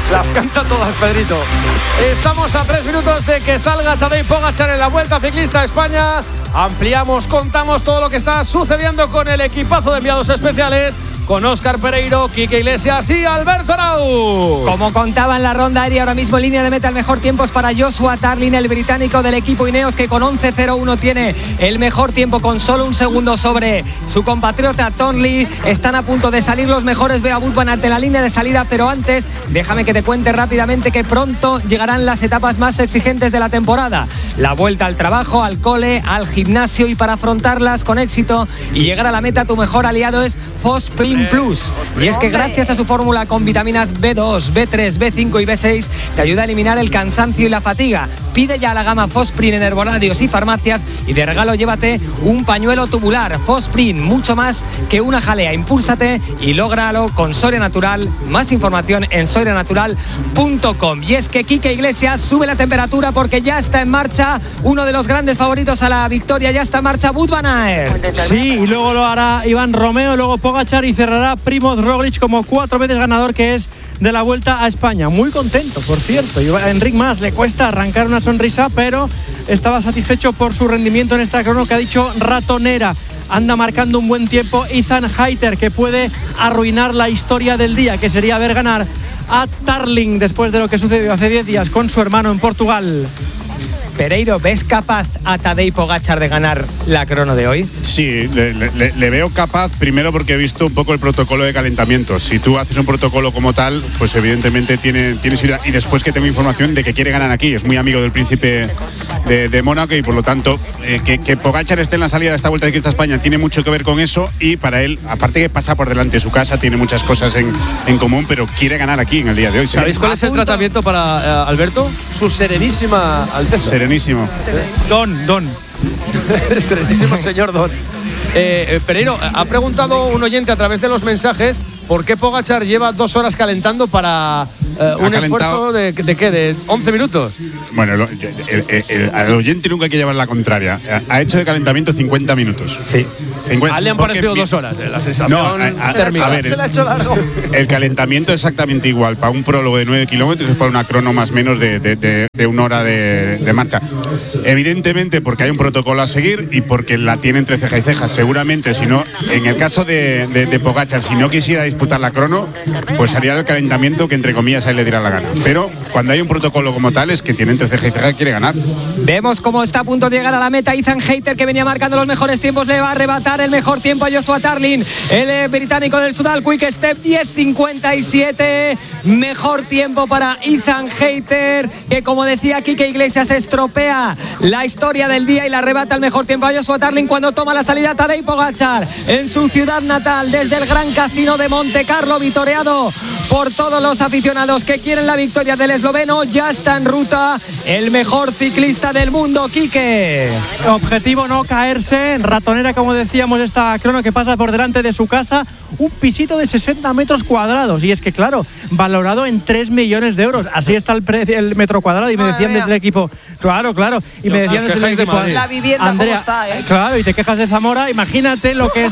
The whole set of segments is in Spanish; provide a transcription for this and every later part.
Las canta todas, Pedrito. Estamos a 3 minutos de que salga Tadej Pogačar en la Vuelta Ciclista a España. Ampliamos, contamos todo lo que está sucediendo con el equipazo de enviados especiales, con Óscar Pereiro, Quique Iglesias y Alberto Arau. Como contaba en la ronda aérea, ahora mismo en línea de meta el mejor tiempo es para Joshua Tarling, el británico del equipo Ineos, que con 11.01 tiene el mejor tiempo, con solo un segundo sobre su compatriota Thornley. Están a punto de salir los mejores. Veo a Wout van Aert en la línea de salida, pero antes déjame que te cuente rápidamente que pronto llegarán las etapas más exigentes de la temporada. La vuelta al trabajo, al cole, al gimnasio, y para afrontarlas con éxito y llegar a la meta, tu mejor aliado es Fosprint Plus. Y es que gracias a su fórmula con vitaminas B2, B3, B5 y B6 te ayuda a eliminar el cansancio y la fatiga. Pide ya la gama Fosprint en herbolarios y farmacias, y de regalo llévate un pañuelo tubular. Fosprint, mucho más que una jalea. Impúlsate y lógralo con Soria Natural. Más información en sorianatural.com. Y es que Quique Iglesias sube la temperatura porque ya está en marcha uno de los grandes favoritos a la victoria. Ya está en marcha Wout van Aert. Sí, y luego lo hará Iván Romeo, luego Pogačar, y cerrará Primož Roglič como 4 veces ganador que es de la Vuelta a España. Muy contento, por cierto. A Enric Mas le cuesta arrancar una sonrisa, pero estaba satisfecho por su rendimiento en esta crono, que ha dicho ratonera. Anda marcando un buen tiempo Ethan Hayter, que puede arruinar la historia del día, que sería ver ganar a Tarling después de lo que sucedió hace 10 días con su hermano en Portugal. Pereiro, ¿ves capaz a Tadej Pogačar de ganar la crono de hoy? Sí, le veo capaz, primero porque he visto un poco el protocolo de calentamiento. Si tú haces un protocolo como tal, pues evidentemente tiene su idea. Y después que tengo información de que quiere ganar aquí, es muy amigo del príncipe de Mónaco, y por lo tanto que Pogačar esté en la salida de esta Vuelta Ciclista a España tiene mucho que ver con eso. Y para él, aparte que pasa por delante de su casa, tiene muchas cosas en común, pero quiere ganar aquí en el día de hoy. ¿Sabéis cuál es el tratamiento para Alberto? Su serenísima Alteza. Serenísimo. Don. Serenísimo señor Don. Pereiro, ha preguntado un oyente a través de los mensajes por qué Pogačar lleva 2 horas calentando para un esfuerzo de ¿qué? ¿De 11 minutos? Bueno, al oyente nunca hay que llevar la contraria. Ha hecho de calentamiento 50 minutos. Sí. 50, le han parecido 2 horas. La sensación térmica. A ver, se la ha hecho largo. El calentamiento es exactamente igual para un prólogo de 9 kilómetros que para una crono más o menos de 1 hora de marcha. Evidentemente porque hay un protocolo a seguir y porque la tiene entre ceja y ceja. Seguramente, si no, en el caso de Pogačar, si no quisiera disputar la crono, pues haría el calentamiento que entre comillas a él le diera la gana. Pero cuando hay un protocolo como tal, es que tiene entre ceja y ceja y quiere ganar. Vemos cómo está a punto de llegar a la meta Ethan Hayter, que venía marcando los mejores tiempos. Le va a arrebatar el mejor tiempo a Joshua Tarling, el británico del Sudal Quick Step. 10.57, mejor tiempo para Ethan Hayter, que como decía Quique Iglesias, estropea la historia del día y le arrebata el mejor tiempo a Joshua Tarling cuando toma la salida Tadej Pogačar en su ciudad natal, desde el Gran Casino de Montecarlo, vitoreado por todos los aficionados que quieren la victoria del esloveno. Ya está en ruta el mejor ciclista del mundo, Quique. Objetivo no caerse, ratonera como decíamos esta crono, que pasa por delante de su casa, un pisito de 60 metros cuadrados, y es que claro, valorado en 3 millones de euros, así está el metro cuadrado. Y me decían desde el equipo, claro, y me decían desde el equipo, la vivienda, Andrea, ¿cómo está? Claro, y te quejas de Zamora, imagínate lo que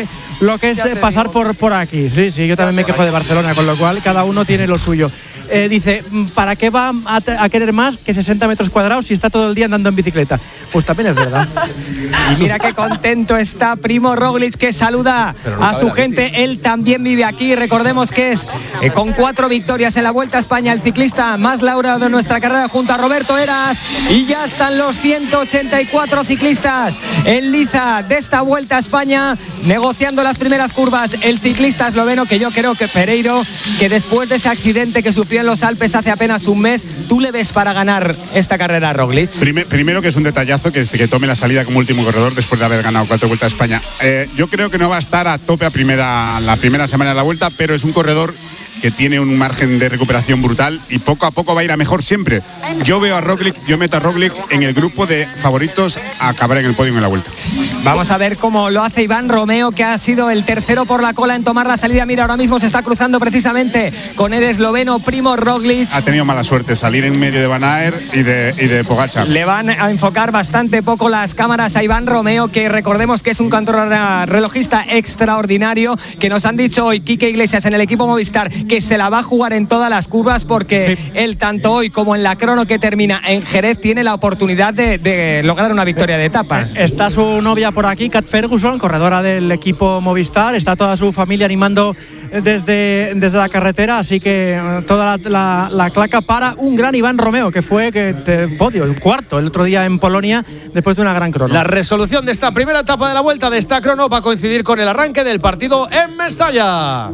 es pasar por aquí. Sí, yo también me quejo de Barcelona, con lo cual cada uno tiene lo suyo. Dice, ¿para qué va a querer más que 60 metros cuadrados si está todo el día andando en bicicleta? Pues también es verdad. Y mira qué contento está Primož Roglič, que saluda a su gente. Él también vive aquí. Recordemos que es con 4 victorias en la Vuelta a España el ciclista más laureado de nuestra carrera, junto a Roberto Heras. Y ya están los 184 ciclistas en liza de esta Vuelta a España, negociando las primeras curvas. El ciclista esloveno, que yo creo que Pereiro, que después de ese accidente que sufrió en los Alpes hace apenas un mes, ¿tú le ves para ganar esta carrera a Roglič? Primero que es un detallazo que tome la salida como último corredor después de haber ganado 4 Vueltas a España. Yo creo que no va a estar a tope la primera semana de la Vuelta, pero es un corredor que tiene un margen de recuperación brutal y poco a poco va a ir a mejor siempre. Yo meto a Roglič en el grupo de favoritos a acabar en el podio en la Vuelta. Vamos a ver cómo lo hace Iván Romeo, que ha sido el tercero por la cola en tomar la salida. Mira, ahora mismo se está cruzando precisamente con el esloveno Primož Roglič. Ha tenido mala suerte salir en medio de Van Aert y de Pogačar. Le van a enfocar bastante poco las cámaras a Iván Romeo, que recordemos que es un contrarrelojista extraordinario, que nos han dicho hoy Quique Iglesias en el equipo Movistar que se la va a jugar en todas las curvas porque él, tanto hoy como en la crono que termina en Jerez, tiene la oportunidad de lograr una victoria de etapa. Está su novia por aquí, Kat Ferguson, corredora del equipo Movistar. Está toda su familia animando desde la carretera, así que toda la claca para un gran Iván Romeo, que fue podio, el cuarto el otro día en Polonia, después de una gran crono. La resolución de esta primera etapa de la vuelta de esta crono va a coincidir con el arranque del partido en Mestalla.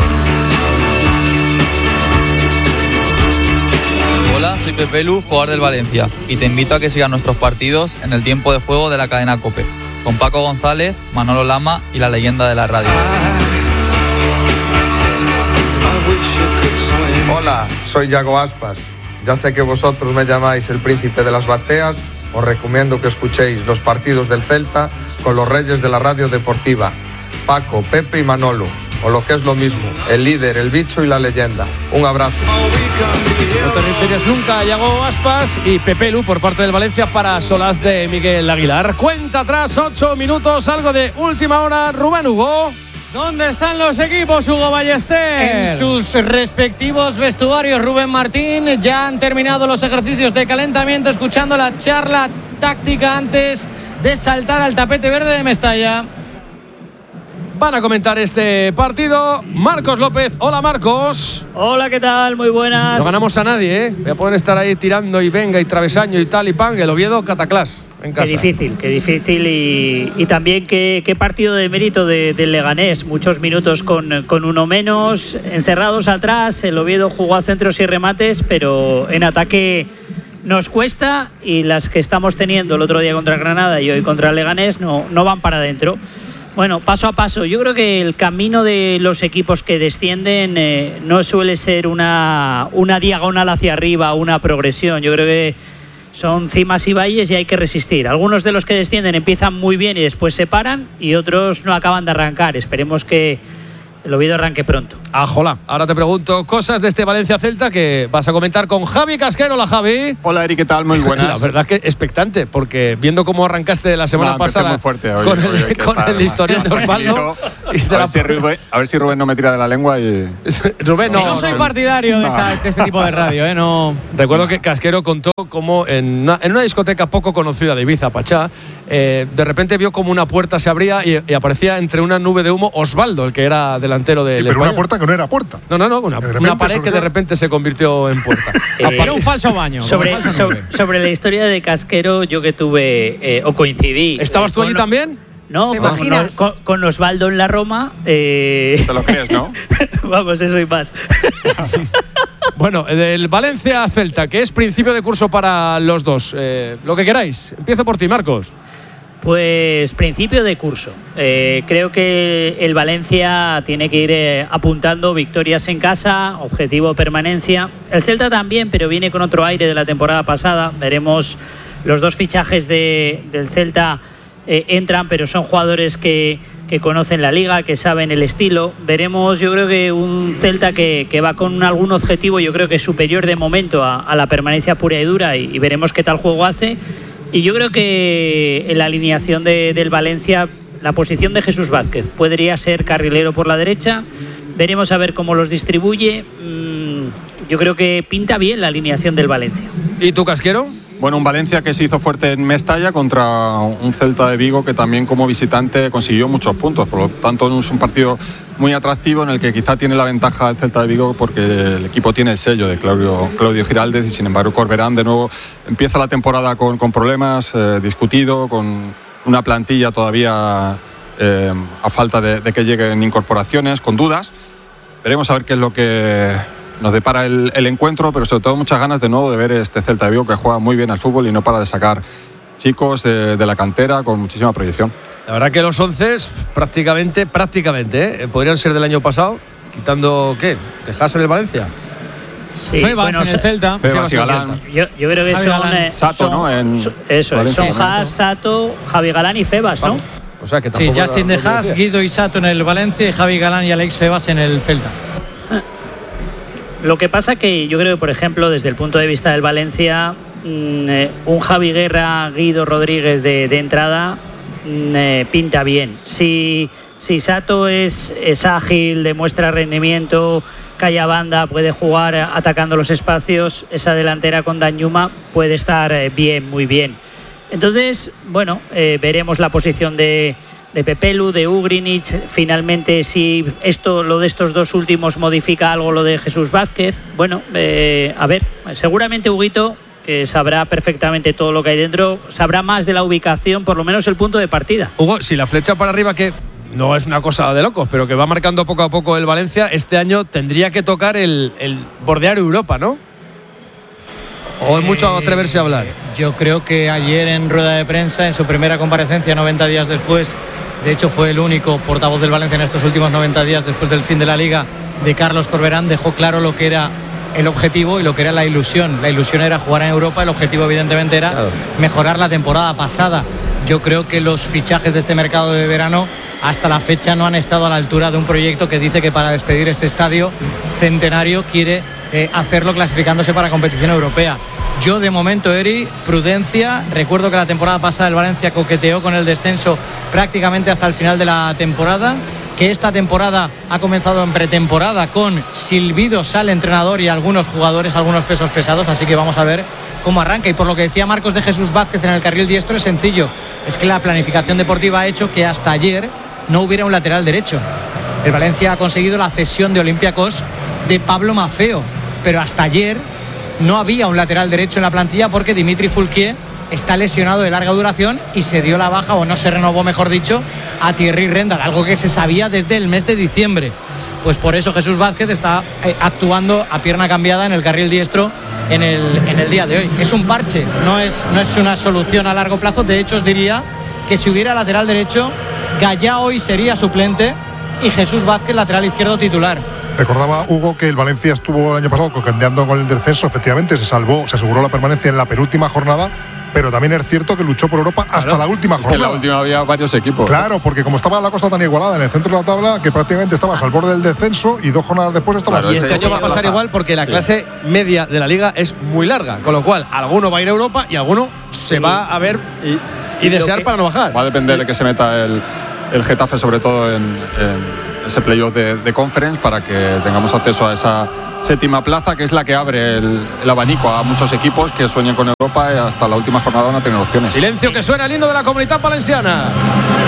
Hola, soy Pepe Lu, jugador del Valencia, y te invito a que sigas nuestros partidos en el tiempo de juego de la cadena COPE, con Paco González, Manolo Lama y la leyenda de la radio. Hola, soy Yago Aspas. Ya sé que vosotros me llamáis el príncipe de las bateas. Os recomiendo que escuchéis los partidos del Celta con los reyes de la radio deportiva, Paco, Pepe y Manolo, o lo que es lo mismo, el líder, el bicho y la leyenda. Un abrazo. No te rindes nunca, Yago Aspas y Pepe Lu por parte del Valencia para solaz de Miguel Aguilar. Cuenta atrás, 8 minutos, algo de última hora. Rubén Hugo. ¿Dónde están los equipos, Hugo Ballester? En sus respectivos vestuarios. Rubén Martín, ya han terminado los ejercicios de calentamiento, escuchando la charla táctica antes de saltar al tapete verde de Mestalla. Van a comentar este partido Marcos López. Hola, Marcos. Hola, ¿qué tal? Muy buenas. No ganamos a nadie, ¿eh? Ya pueden estar ahí tirando y venga y travesaño y tal y pan. El Oviedo, cataclás. Qué difícil y también qué partido de mérito del Leganés. Muchos minutos con uno menos, encerrados atrás. El Oviedo jugó a centros y remates, pero en ataque nos cuesta, y las que estamos teniendo el otro día contra Granada y hoy contra el Leganés no van para adentro. Bueno, paso a paso. Yo creo que el camino de los equipos que descienden no suele ser una diagonal hacia arriba, una progresión. Yo creo que son cimas y valles y hay que resistir. Algunos de los que descienden empiezan muy bien y después se paran, y otros no acaban de arrancar. Esperemos que el Oviedo arranque pronto. Ajola, ahora te pregunto cosas de este Valencia-Celta que vas a comentar con Javi Casquero. Hola, Javi. Hola, Eric, ¿qué tal? Muy buenas. La verdad que expectante, porque viendo cómo arrancaste la semana pasada muy fuerte hoy, con el historial de Osvaldo. A ver si Rubén no me tira de la lengua y… Rubén, no soy partidario de este tipo de radio, no. Recuerdo que Casquero contó cómo en una discoteca poco conocida de Ibiza, Pachá, de repente vio como una puerta se abría y aparecía entre una nube de humo Osvaldo, el que era delantero del Pero una puerta que no era puerta. No, una pared que de repente se convirtió en puerta. Era un falso baño. Sobre la historia de Casquero, yo que tuve o coincidí. ¿Estabas tú allí también? No, con Osvaldo en la Roma. ¿Te lo crees, no? Vamos, eso y más. Bueno, del Valencia-Celta, que es principio de curso para los dos. Lo que queráis. Empiezo por ti, Marcos. Pues principio de curso. Creo que el Valencia tiene que ir apuntando victorias en casa, objetivo permanencia. El Celta también, pero viene con otro aire de la temporada pasada. Veremos los dos fichajes del Celta entran, pero son jugadores que conocen la liga, que saben el estilo. Veremos, yo creo que un Celta que va con algún objetivo, yo creo que superior de momento a la permanencia pura y dura, y veremos qué tal juego hace. Y yo creo que en la alineación del Valencia, la posición de Jesús Vázquez podría ser carrilero por la derecha. Veremos a ver cómo los distribuye. Yo creo que pinta bien la alineación del Valencia. ¿Y tú, Casquero? Bueno, un Valencia que se hizo fuerte en Mestalla contra un Celta de Vigo que también como visitante consiguió muchos puntos. Por lo tanto, es un partido muy atractivo en el que quizá tiene la ventaja el Celta de Vigo porque el equipo tiene el sello de Claudio Giraldez, y sin embargo Corberán de nuevo empieza la temporada con problemas, discutido, con una plantilla todavía a falta de que lleguen incorporaciones, con dudas. Veremos a ver qué es lo que nos depara el encuentro, pero sobre todo muchas ganas de nuevo de ver este Celta de Vigo que juega muy bien al fútbol y no para de sacar chicos de la cantera con muchísima proyección. La verdad que los 11 prácticamente podrían ser del año pasado, quitando ¿qué? ¿Tejas en el Valencia? Sí, Febas en el Celta. Febas y Galán. Yo creo que son Sato, ¿no? Eso es. Son Haas, Sato, Javi Galán y Febas, ¿no? O sea que sí, Justin de Haas, Guido y Sato en el Valencia, y Javi Galán y Alex Febas en el Celta. Lo que pasa que yo creo que, por ejemplo, desde el punto de vista del Valencia, un Javi Guerra, Guido Rodríguez de entrada pinta bien. Si Sato es ágil, demuestra rendimiento, calla banda, puede jugar atacando los espacios, esa delantera con Danjuma puede estar bien, muy bien. Entonces, bueno, veremos la posición de Pepelu, de Ugrinic. Finalmente, si lo de estos dos últimos modifica algo lo de Jesús Vázquez. Bueno, a ver, seguramente Huguito, que sabrá perfectamente todo lo que hay dentro, sabrá más de la ubicación, por lo menos el punto de partida. Hugo, si la flecha para arriba, que no es una cosa de locos, pero que va marcando poco a poco el Valencia, este año tendría que tocar el bordear Europa, ¿no? ¿O es mucho atreverse a hablar? Yo creo que ayer en rueda de prensa, en su primera comparecencia 90 días después, de hecho fue el único portavoz del Valencia en estos últimos 90 días después del fin de la Liga, de Carlos Corberán, dejó claro lo que era el objetivo y lo que era la ilusión. La ilusión era jugar en Europa, el objetivo evidentemente era mejorar la temporada pasada. Yo creo que los fichajes de este mercado de verano hasta la fecha no han estado a la altura de un proyecto que dice que para despedir este estadio centenario quiere hacerlo clasificándose para competición europea. Yo de momento, Eri, prudencia. Recuerdo que la temporada pasada el Valencia coqueteó con el descenso prácticamente hasta el final de la temporada, que esta temporada ha comenzado en pretemporada con silbidos al entrenador y algunos jugadores, algunos pesos pesados, así que vamos a ver cómo arranca. Y por lo que decía Marcos de Jesús Vázquez en el carril diestro, es sencillo, es que la planificación deportiva ha hecho que hasta ayer no hubiera un lateral derecho. El Valencia ha conseguido la cesión de Olympiacos de Pablo Maffeo, pero hasta ayer no había un lateral derecho en la plantilla porque Dimitri Foulquier está lesionado de larga duración y se dio la baja, o no se renovó, mejor dicho, a Thierry Rendal, algo que se sabía desde el mes de diciembre. Pues por eso Jesús Vázquez está actuando a pierna cambiada en el carril diestro en el día de hoy. Es un parche, no es una solución a largo plazo. De hecho, os diría que si hubiera lateral derecho, Gallá hoy sería suplente y Jesús Vázquez lateral izquierdo titular. Recordaba Hugo que el Valencia estuvo el año pasado coqueteando con el descenso, efectivamente se salvó, se aseguró la permanencia en la penúltima jornada, pero también es cierto que luchó por Europa hasta la última jornada. Que en la última había varios equipos. Claro, porque como estaba la cosa tan igualada en el centro de la tabla, que prácticamente estabas al borde del descenso y 2 jornadas después estabas. Claro, y este año va a pasar igual porque la clase media de la Liga es muy larga, con lo cual alguno va a ir a Europa y alguno se va a ver y desear para no bajar. Va a depender de que se meta el Getafe, sobre todo en ese playoff de Conference, para que tengamos acceso a esa séptima plaza, que es la que abre el abanico a muchos equipos que sueñan con Europa y hasta la última jornada van a tener opciones. Silencio, que suena el himno de la Comunitat Valenciana.